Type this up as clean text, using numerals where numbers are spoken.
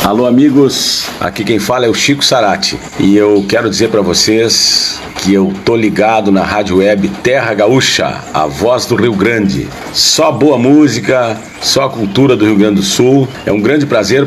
Alô amigos, aqui quem fala é o Chico Sarati e eu quero dizer para vocês que eu tô ligado na rádio web Terra Gaúcha, a voz do Rio Grande. Só boa música, só cultura do Rio Grande do Sul. É um grande prazer